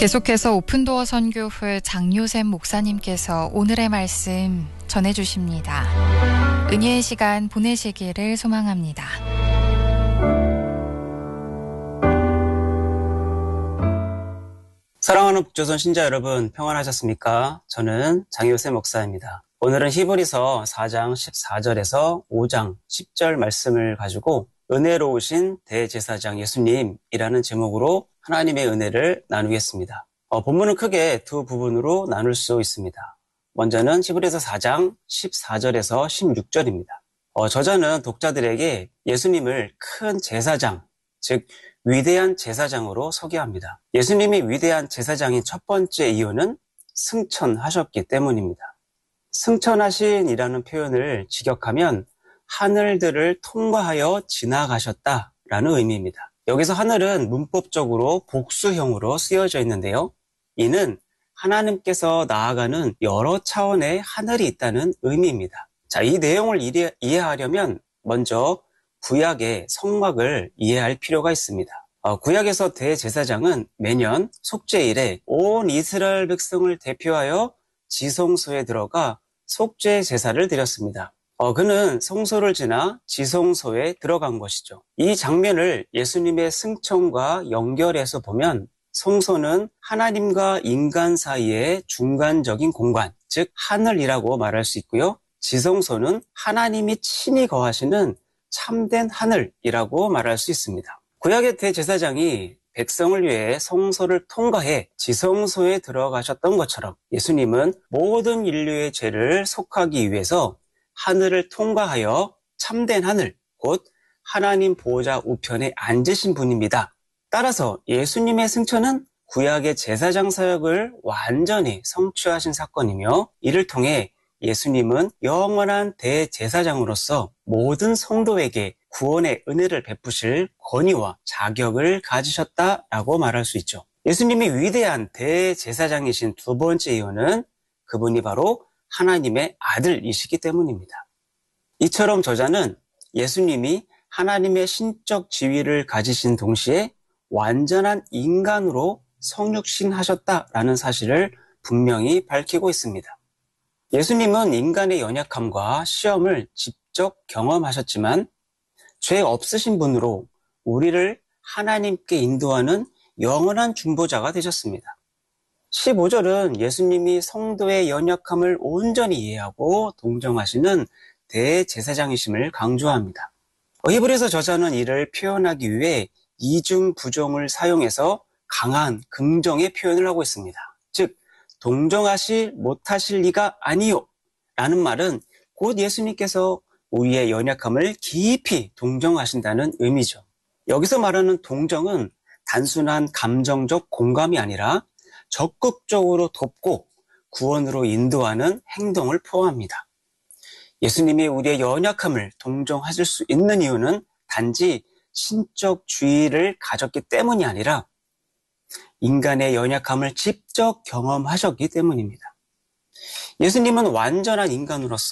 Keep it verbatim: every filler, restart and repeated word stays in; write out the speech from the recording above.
계속해서 오픈도어 선교회 장요셉 목사님께서 오늘의 말씀 전해주십니다. 은혜의 시간 보내시기를 소망합니다. 사랑하는 북조선 신자 여러분, 평안하셨습니까? 저는 장요셉 목사입니다. 오늘은 히브리서 사 장 십사 절에서 오 장 십 절 말씀을 가지고 은혜로우신 대제사장 예수님이라는 제목으로 하나님의 은혜를 나누겠습니다. 어, 본문은 크게 두 부분으로 나눌 수 있습니다. 먼저는 히브리서 사 장 십사 절에서 십육 절입니다. 어, 저자는 독자들에게 예수님을 큰 제사장, 즉 위대한 제사장으로 소개합니다. 예수님이 위대한 제사장인 첫 번째 이유는 승천하셨기 때문입니다. 승천하신이라는 표현을 직역하면 하늘들을 통과하여 지나가셨다라는 의미입니다. 여기서 하늘은 문법적으로 복수형으로 쓰여져 있는데요. 이는 하나님께서 나아가는 여러 차원의 하늘이 있다는 의미입니다. 자, 이 내용을 이해, 이해하려면 먼저 구약의 성막을 이해할 필요가 있습니다. 어, 구약에서 대제사장은 매년 속죄일에 온 이스라엘 백성을 대표하여 지성소에 들어가 속죄 제사를 드렸습니다. 어, 그는 성소를 지나 지성소에 들어간 것이죠. 이 장면을 예수님의 승천과 연결해서 보면 성소는 하나님과 인간 사이의 중간적인 공간, 즉 하늘이라고 말할 수 있고요. 지성소는 하나님이 친히 거하시는 참된 하늘이라고 말할 수 있습니다. 구약의 대제사장이 백성을 위해 성소를 통과해 지성소에 들어가셨던 것처럼 예수님은 모든 인류의 죄를 속하기 위해서 하늘을 통과하여 참된 하늘, 곧 하나님 보호자 우편에 앉으신 분입니다. 따라서 예수님의 승천은 구약의 제사장 사역을 완전히 성취하신 사건이며 이를 통해 예수님은 영원한 대제사장으로서 모든 성도에게 구원의 은혜를 베푸실 권위와 자격을 가지셨다라고 말할 수 있죠. 예수님이 위대한 대제사장이신 두 번째 이유는 그분이 바로 하나님의 아들이시기 때문입니다. 이처럼 저자는 예수님이 하나님의 신적 지위를 가지신 동시에 완전한 인간으로 성육신하셨다라는 사실을 분명히 밝히고 있습니다. 예수님은 인간의 연약함과 시험을 직접 경험하셨지만 죄 없으신 분으로 우리를 하나님께 인도하는 영원한 중보자가 되셨습니다. 십오 절은 예수님이 성도의 연약함을 온전히 이해하고 동정하시는 대제사장이심을 강조합니다. 히브리서 저자는 이를 표현하기 위해 이중 부정을 사용해서 강한 긍정의 표현을 하고 있습니다. 즉 동정하시 못하실 리가 아니요 라는 말은 곧 예수님께서 우리의 연약함을 깊이 동정하신다는 의미죠. 여기서 말하는 동정은 단순한 감정적 공감이 아니라 적극적으로 돕고 구원으로 인도하는 행동을 포함합니다. 예수님이 우리의 연약함을 동정하실 수 있는 이유는 단지 신적 주의를 가졌기 때문이 아니라 인간의 연약함을 직접 경험하셨기 때문입니다. 예수님은 완전한 인간으로서